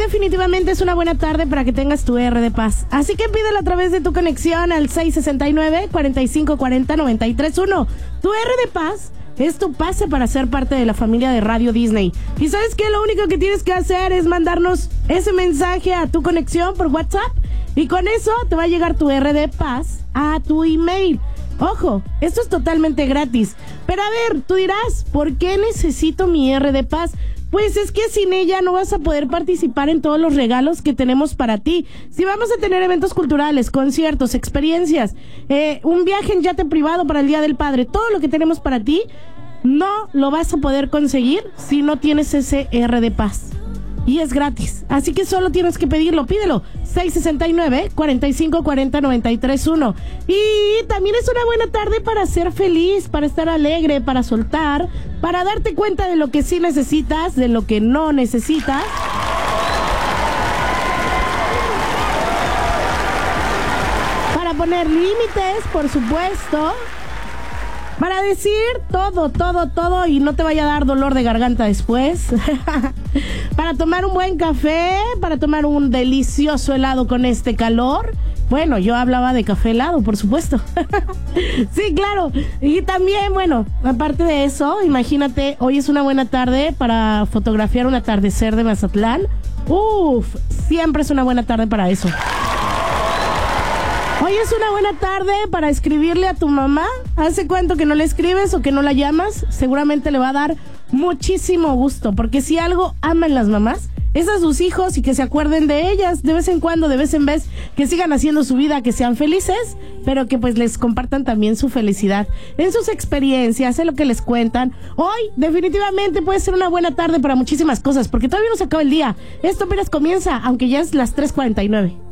definitivamente es una buena tarde para que tengas tu R de paz. Así que pídelo a través de tu conexión al 669-4540-931. Tu R de paz es tu pase para ser parte de la familia de Radio Disney. Y ¿sabes qué? Lo único que tienes que hacer es mandarnos ese mensaje a tu conexión por WhatsApp. Y con eso te va a llegar tu R de paz a tu email. Ojo, esto es totalmente gratis. Pero a ver, tú dirás, ¿por qué necesito mi R de paz? Pues es que sin ella no vas a poder participar en todos los regalos que tenemos para ti. Si vamos a tener eventos culturales, conciertos, experiencias, un viaje en yate privado para el Día del Padre, todo lo que tenemos para ti, no lo vas a poder conseguir si no tienes ese R de paz. Y es gratis, así que solo tienes que pedirlo, pídelo, 669-4540-931. Y también es una buena tarde para ser feliz, para estar alegre, para soltar, para darte cuenta de lo que sí necesitas, de lo que no necesitas. Para poner límites, por supuesto. Para decir todo y no te vaya a dar dolor de garganta después. Para tomar un buen café, para tomar un delicioso helado con este calor. Bueno, yo hablaba de café helado, por supuesto. Sí, claro. Y también, bueno, aparte de eso, imagínate, hoy es una buena tarde para fotografiar un atardecer de Mazatlán. Siempre es una buena tarde para eso. Hoy es una buena tarde para escribirle a tu mamá. ¿Hace cuánto que no le escribes o que no la llamas? Seguramente le va a dar muchísimo gusto, porque si algo aman las mamás, es a sus hijos y que se acuerden de ellas de vez en cuando, de vez en vez, que sigan haciendo su vida, que sean felices, pero que pues les compartan también su felicidad en sus experiencias, en lo que les cuentan. Hoy definitivamente puede ser una buena tarde para muchísimas cosas, porque todavía no se acaba el día. Esto apenas comienza, aunque ya es las 3:49.